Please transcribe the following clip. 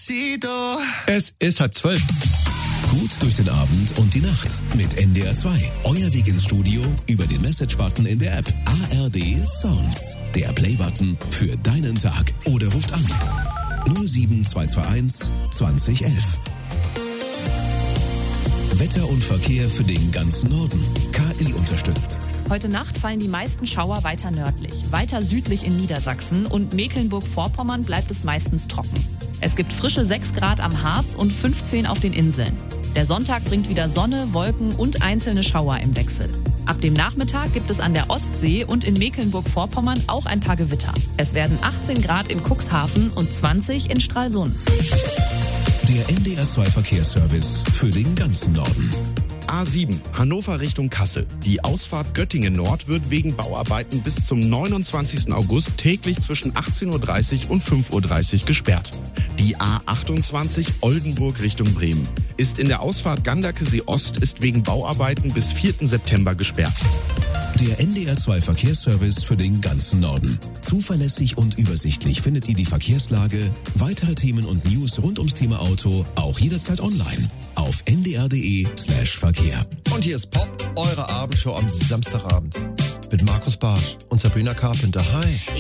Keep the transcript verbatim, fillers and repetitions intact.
Despacito. Es ist halb zwölf. Gut durch den Abend und die Nacht mit N D R zwei. Euer Weg ins Studio über den Message-Button in der App. A R D Sounds. Der Play-Button für deinen Tag. Oder ruft an. null sieben zwei zwei eins zwanzig elf. Wetter und Verkehr für den ganzen Norden. K I unterstützt. Heute Nacht fallen die meisten Schauer weiter nördlich. Weiter südlich in Niedersachsen und Mecklenburg-Vorpommern bleibt es meistens trocken. Es gibt frische sechs Grad am Harz und fünfzehn auf den Inseln. Der Sonntag bringt wieder Sonne, Wolken und einzelne Schauer im Wechsel. Ab dem Nachmittag gibt es an der Ostsee und in Mecklenburg-Vorpommern auch ein paar Gewitter. Es werden achtzehn Grad in Cuxhaven und zwanzig in Stralsund. Der N D R zwei Verkehrsservice für den ganzen Norden. A sieben, Hannover Richtung Kassel. Die Ausfahrt Göttingen Nord wird wegen Bauarbeiten bis zum neunundzwanzigsten August täglich zwischen achtzehn Uhr dreißig und fünf Uhr dreißig gesperrt. Die A achtundzwanzig Oldenburg Richtung Bremen ist in der Ausfahrt Ganderkesee Ost ist wegen Bauarbeiten bis vierten September gesperrt. Der N D R zwei Verkehrsservice für den ganzen Norden. Zuverlässig und übersichtlich findet ihr die Verkehrslage, weitere Themen und News rund ums Thema Auto auch jederzeit online auf n d r punkt d e slash Verkehr. Und hier ist Pop, eure Abendshow am Samstagabend. Mit Markus Barth und Sabrina Carpenter. Hi.